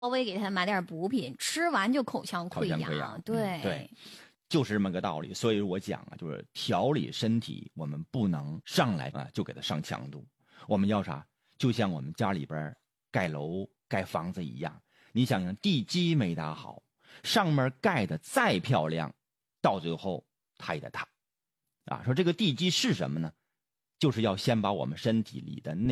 微给他买点补品，吃完就口腔溃疡。 对，就是这么个道理。所以我讲啊，就是调理身体，我们不能上来啊就给它上强度。我们要啥？就像我们家里边盖楼盖房子一样，你想想地基没打好，上面盖的再漂亮，到最后它也得塌。啊，说这个地基是什么呢？就是要先把我们身体里的